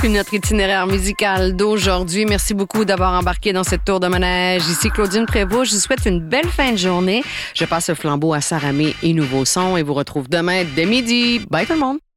Notre itinéraire musical d'aujourd'hui. Merci beaucoup d'avoir embarqué dans cette tour de manège. Ici Claudine Prévost. Je vous souhaite une belle fin de journée. Je passe le flambeau à Sarah May et Nouveau Son et vous retrouve demain dès midi. Bye tout le monde.